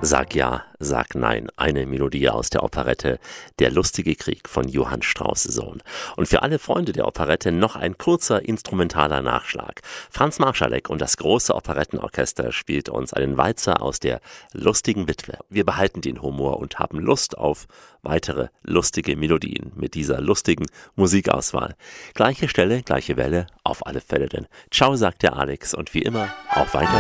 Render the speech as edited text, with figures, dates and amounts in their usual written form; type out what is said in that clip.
Sag ja, sag nein. Eine Melodie aus der Operette Der lustige Krieg von Johann Strauss Sohn. Und für alle Freunde der Operette noch ein kurzer instrumentaler Nachschlag. Franz Marschalek und das große Operettenorchester spielt uns einen Walzer aus der Lustigen Witwe. Wir behalten den Humor und haben Lust auf weitere lustige Melodien mit dieser lustigen Musikauswahl. Gleiche Stelle, gleiche Welle, auf alle Fälle denn. Ciao, sagt der Alex und wie immer, auf weiter